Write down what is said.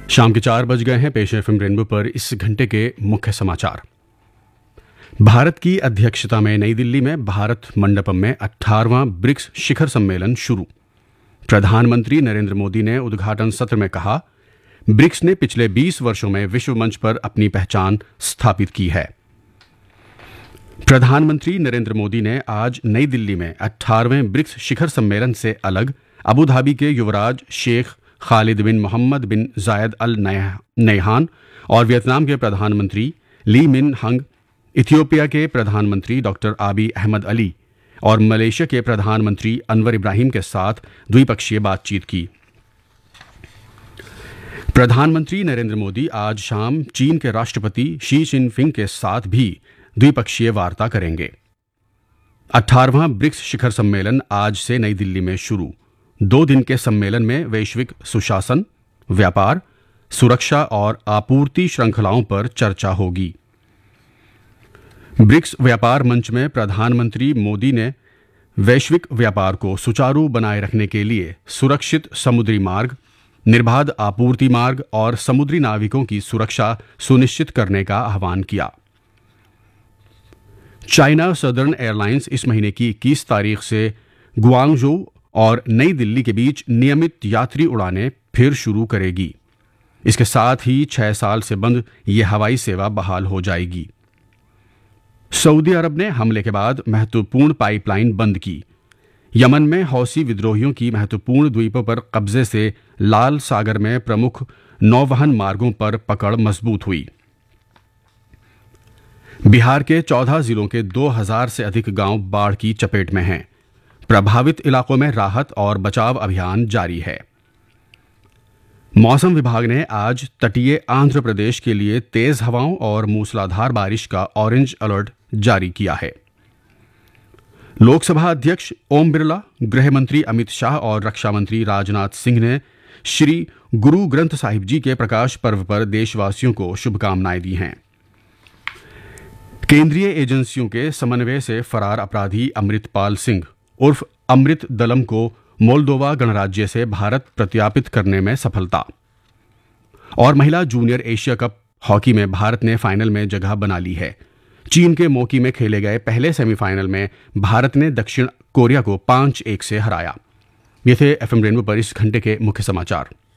शाम के 4 बज गए हैं। पेश है एफएम रेनबो पर इस घंटे के मुख्य समाचार। भारत की अध्यक्षता में नई दिल्ली में भारत मंडपम में 18वां ब्रिक्स शिखर सम्मेलन शुरू। प्रधानमंत्री नरेंद्र मोदी ने उद्घाटन सत्र में कहा, ब्रिक्स ने पिछले 20 वर्षों में विश्व मंच पर अपनी पहचान स्थापित की है। प्रधानमंत्री नरेंद्र मोदी ने आज नई दिल्ली में 18वें ब्रिक्स शिखर सम्मेलन से अलग अबू धाबी के युवराज शेख खालिद बिन मोहम्मद बिन जायद अल नहयान और वियतनाम के प्रधानमंत्री ली मिन हंग, इथियोपिया के प्रधानमंत्री डॉक्टर आबी अहमद अली और मलेशिया के प्रधानमंत्री अनवर इब्राहिम के साथ द्विपक्षीय बातचीत की। प्रधानमंत्री नरेंद्र मोदी आज शाम चीन के राष्ट्रपति शी जिनपिंग के साथ भी द्विपक्षीय वार्ता करेंगे। 18वां ब्रिक्स शिखर सम्मेलन आज से नई दिल्ली में शुरू। 2 दिन के सम्मेलन में वैश्विक सुशासन, व्यापार, सुरक्षा और आपूर्ति श्रृंखलाओं पर चर्चा होगी। ब्रिक्स व्यापार मंच में प्रधानमंत्री मोदी ने वैश्विक व्यापार को सुचारू बनाए रखने के लिए सुरक्षित समुद्री मार्ग, निर्बाध आपूर्ति मार्ग और समुद्री नाविकों की सुरक्षा सुनिश्चित करने का आह्वान किया। चाइना सदर्न एयरलाइंस इस महीने की 21 तारीख से गुआंगझोउ और नई दिल्ली के बीच नियमित यात्री उड़ानें फिर शुरू करेगी। इसके साथ ही 6 साल से बंद यह हवाई सेवा बहाल हो जाएगी। सऊदी अरब ने हमले के बाद महत्वपूर्ण पाइपलाइन बंद की। यमन में हौसी विद्रोहियों की महत्वपूर्ण द्वीपों पर कब्जे से लाल सागर में प्रमुख नौवहन मार्गों पर पकड़ मजबूत हुई। बिहार के 14 जिलों के 2000 से अधिक गांव बाढ़ की चपेट में हैं। प्रभावित इलाकों में राहत और बचाव अभियान जारी है। मौसम विभाग ने आज तटीय आंध्र प्रदेश के लिए तेज हवाओं और मूसलाधार बारिश का ऑरेंज अलर्ट जारी किया है। लोकसभा अध्यक्ष ओम बिरला, गृह मंत्री अमित शाह और रक्षा मंत्री राजनाथ सिंह ने श्री गुरु ग्रंथ साहिब जी के प्रकाश पर्व पर देशवासियों को शुभकामनाएं दी हैं। केंद्रीय एजेंसियों के समन्वय से फरार अपराधी अमृतपाल सिंह उर्फ अमृत दलम को मोल्दोवा गणराज्य से भारत प्रत्यार्पित करने में सफलता। और महिला जूनियर एशिया कप हॉकी में भारत ने फाइनल में जगह बना ली है। चीन के मोकी में खेले गए पहले सेमीफाइनल में भारत ने दक्षिण कोरिया को 5-1 से हराया। ये थे एफएम रेनबो पर इस घंटे के मुख्य समाचार।